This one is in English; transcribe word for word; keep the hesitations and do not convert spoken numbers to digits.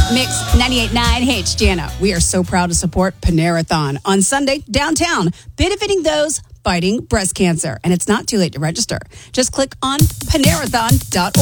Mix ninety-eight point nine. Hey, it's Jana. We are so proud to support Panerathon on Sunday downtown, benefiting those fighting breast cancer. And it's not too late to register. Just click on panerathon dot org.